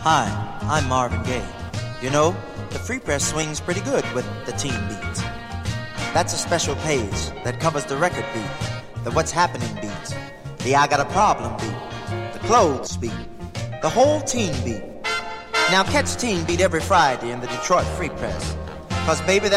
Hi, I'm Marvin Gaye. You know, the Free Press swings pretty good with the teen beats. That's a special page that covers the record beat, the what's happening beats, the I got a problem beat, the clothes beat, the whole teen beat. Now catch Teen Beat every Friday in the Detroit Free Press. 'Cause baby,